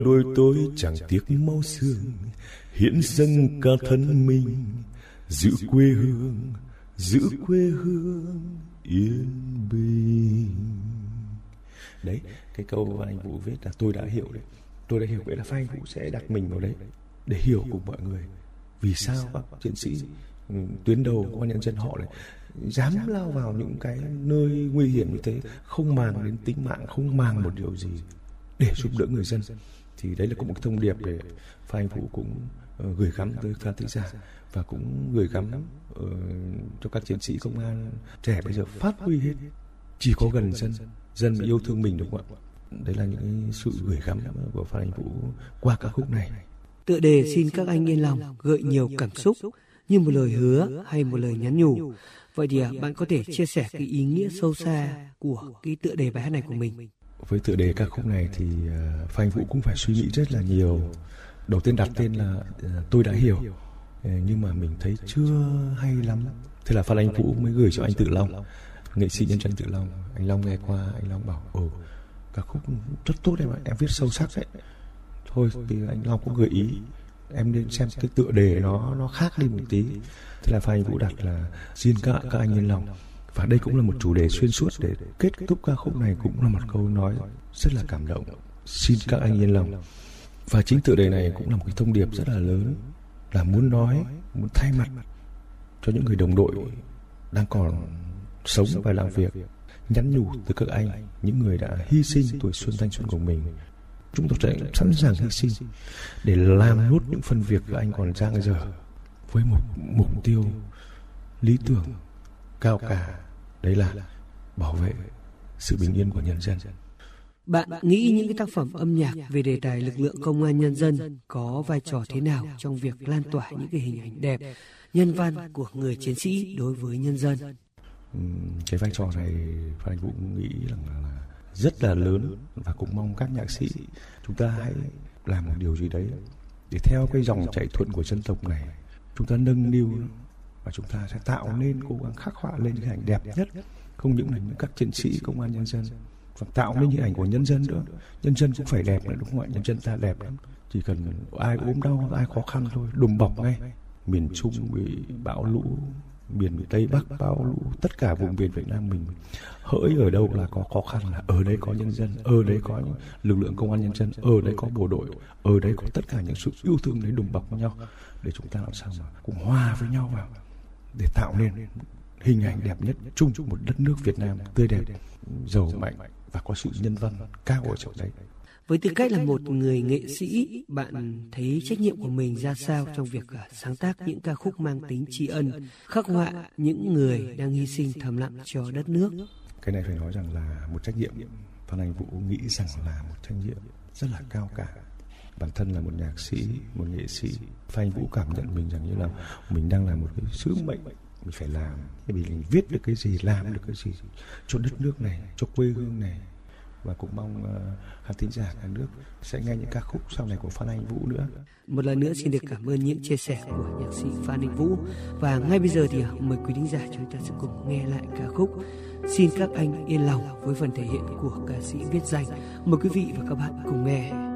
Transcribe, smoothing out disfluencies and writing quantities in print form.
Đôi tôi chẳng tiếc máu xương hiến dâng cả thân mình, giữ quê hương yên bình. Đấy, cái câu Phan Anh Vũ viết là tôi đã hiểu đấy. Tôi đã hiểu vậy là Phan Anh Vũ sẽ đặt mình vào đấy để hiểu cùng mọi người vì sao các chiến sĩ tuyến đầu công an nhân dân họ lại dám lao vào những cái nơi nguy hiểm như thế, không màng đến tính mạng, không màng một điều gì để giúp đỡ người dân. Thì đấy là cũng một thông điệp để Phan Anh Vũ cũng gửi gắm tới khán thính giả và cũng gửi gắm cho các chiến sĩ công an trẻ bây giờ phát huy hết, chỉ có gần dân yêu thương mình, đúng không ạ? Đấy là những sự gửi gắm của Phan Anh Vũ qua ca khúc này. Tựa đề Xin Các Anh Yên Lòng gợi nhiều cảm xúc như một lời hứa hay một lời nhắn nhủ. Vậy thì bạn có thể chia sẻ cái ý nghĩa sâu xa của cái tựa đề bài hát này của mình? Với tựa đề ca khúc này thì Phan Anh Vũ cũng phải suy nghĩ rất là nhiều. Đầu tiên đặt tên là Tôi Đã Hiểu, nhưng mà mình thấy chưa hay lắm. Thế là Phan Anh Vũ mới gửi cho anh Tự Long, nghệ sĩ nhân dân Tự Long. Anh Long nghe qua, anh Long bảo ca khúc rất tốt em ạ, em viết sâu sắc đấy. Thôi thì anh Long cũng gợi ý em nên xem cái tựa đề nó khác đi một tí. Thế là Phan Anh Vũ đặt là Xin Các Anh Yên Lòng. Và đây cũng là một chủ đề xuyên suốt để kết thúc ca khúc này, cũng là một câu nói rất là cảm động. Xin các anh yên lòng. Và chính tựa đề này cũng là một cái thông điệp rất là lớn, là muốn nói, muốn thay mặt cho những người đồng đội đang còn sống và làm việc, nhắn nhủ từ các anh, những người đã hy sinh tuổi xuân thanh xuân của mình. Chúng tôi sẽ sẵn sàng hy sinh để làm nốt những phần việc các anh còn dang dở với một mục tiêu lý tưởng cao cả, đấy là bảo vệ sự bình yên của nhân dân. Bạn nghĩ những cái tác phẩm âm nhạc về đề tài lực lượng công an nhân dân có vai trò thế nào trong việc lan tỏa những cái hình ảnh đẹp, nhân văn của người chiến sĩ đối với nhân dân? Cái vai trò này Phan Anh Vũ nghĩ là rất là lớn, và cũng mong các nhạc sĩ chúng ta hãy làm một điều gì đấy để theo cái dòng chảy thuận của dân tộc này, chúng ta nâng niu và chúng ta sẽ tạo nên, cố gắng khắc họa lên những hình ảnh đẹp nhất, không những là những các chiến sĩ công an nhân dân, và tạo nên những ảnh của nhân dân nữa. Nhân dân cũng phải đẹp nữa, đúng không ạ? Nhân dân ta đẹp lắm, chỉ cần ai ốm đau, ai khó khăn thôi, đùm bọc ngay. Miền Trung bị bão lũ, miền Tây Bắc bão lũ, tất cả vùng miền Việt Nam mình, hỡi ở đâu là có khó khăn là ở đấy có nhân dân, ở đấy có những lực lượng công an nhân dân, ở đấy có bộ đội, ở đấy có tất cả những sự yêu thương đấy đùm bọc với nhau, để chúng ta làm sao mà cùng hòa với nhau vào để tạo nên hình ảnh đẹp nhất chung một đất nước Việt Nam tươi đẹp, giàu mạnh và có sự nhân văn cao ở chỗ đấy. Với tư cách là một người nghệ sĩ, bạn thấy trách nhiệm của mình ra sao trong việc sáng tác những ca khúc mang tính tri ân, khắc họa những người đang hy sinh thầm lặng cho đất nước? Cái này phải nói rằng là một trách nhiệm. Phan Anh Vũ nghĩ rằng là một trách nhiệm rất là cao cả. Bản thân là một nhạc sĩ, một nghệ sĩ, Phan Anh Vũ cảm nhận mình rằng như là mình đang làm một cái sứ mệnh mình phải làm, để mình viết được cái gì, làm được cái gì cho đất nước này, cho quê hương này. Và cũng mong khán thính giả cả nước sẽ nghe những ca khúc sau này của Phan Anh Vũ nữa. Một lần nữa xin được cảm ơn những chia sẻ của nhạc sĩ Phan Anh Vũ. Và ngay bây giờ thì mời quý thính giả chúng ta sẽ cùng nghe lại ca khúc Xin Các Anh Yên Lòng với phần thể hiện của ca sĩ Viết Danh. Mời quý vị và các bạn cùng nghe.